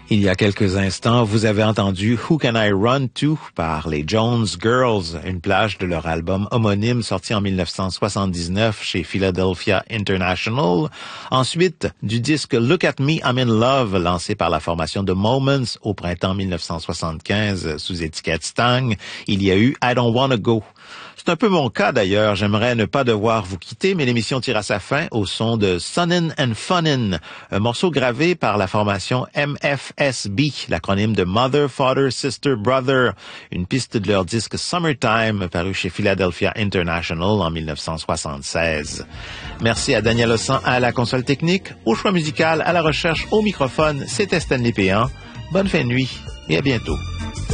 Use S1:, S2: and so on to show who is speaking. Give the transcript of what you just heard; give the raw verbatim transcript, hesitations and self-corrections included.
S1: Il y a quelques instants, vous avez entendu Who Can I Run To par les Jones Girls, une plage de leur album homonyme sorti en dix-neuf cent soixante-dix-neuf chez Philadelphia International. Ensuite, du disque Look at Me, I'm in Love, lancé par la formation The Moments au printemps dix-neuf cent soixante-quinze sous étiquette Stang, il y a eu I Don't Wanna Go. C'est un peu mon cas d'ailleurs, j'aimerais ne pas devoir vous quitter, mais l'émission tire à sa fin au son de Sunnin' and Funnin', un morceau gravé par la formation M F S B, l'acronyme de Mother, Father, Sister, Brother, une piste de leur disque Summertime, paru chez Philadelphia International en dix-neuf cent soixante-seize. Merci à Daniel Ossan à la console technique, au choix musical, à la recherche, au microphone, c'était Stanley Péan. Bonne fin de nuit et à bientôt.